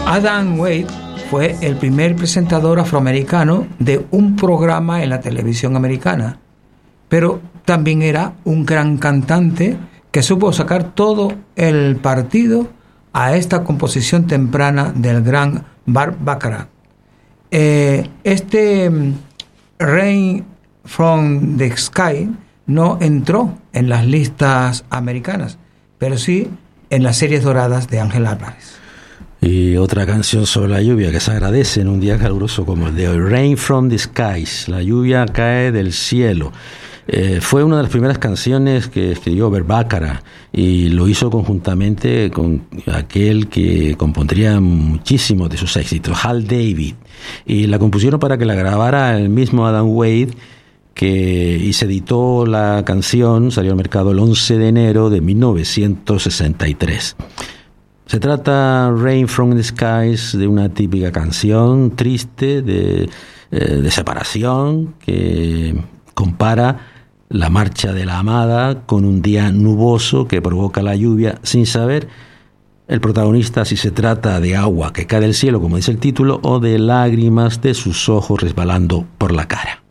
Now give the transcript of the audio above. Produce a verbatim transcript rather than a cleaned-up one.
Adam Wade fue el primer presentador afroamericano de un programa en la televisión americana, pero también era un gran cantante que supo sacar todo el partido a esta composición temprana del gran Burt Bacharach. Eh, este Rain from the Sky no entró en las listas americanas, pero sí en las series doradas de Ángel Álvarez. Y otra canción sobre la lluvia que se agradece en un día caluroso como el de hoy, Rain from the Skies, la lluvia cae del cielo. Eh, fue una de las primeras canciones que escribió Burt Bacharach y lo hizo conjuntamente con aquel que compondría muchísimos de sus éxitos, Hal David, y la compusieron para que la grabara el mismo Adam Wade, que y se editó la canción, salió al mercado el once de enero de mil novecientos sesenta y tres. Se trata, Rain from the Skies, de una típica canción triste de, eh, de separación que compara la marcha de la amada con un día nuboso que provoca la lluvia sin saber el protagonista si se trata de agua que cae del cielo, como dice el título, o de lágrimas de sus ojos resbalando por la cara.